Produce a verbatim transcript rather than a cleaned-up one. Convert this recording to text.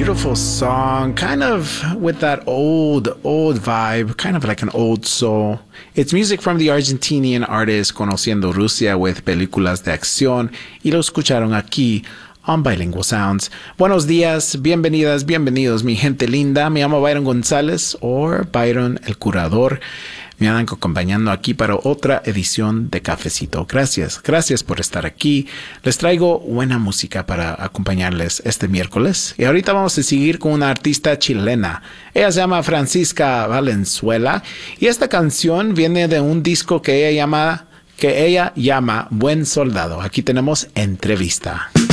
beautiful song, kind of with that old, old vibe, kind of like an old soul. It's music from the Argentinian artist Conociendo Rusia with películas de acción, y lo escucharon aquí on Bilingual Sounds. Buenos días, bienvenidas, bienvenidos, mi gente linda. Me llamo Byron González, o Byron el Curador. Me andan acompañando aquí para otra edición de Cafecito. Gracias, gracias por estar aquí. Les traigo buena música para acompañarles este miércoles. Y ahorita vamos a seguir con una artista chilena. Ella se llama Francisca Valenzuela. Y esta canción viene de un disco que ella llama, que ella llama Buen Soldado. Aquí tenemos Entrevista.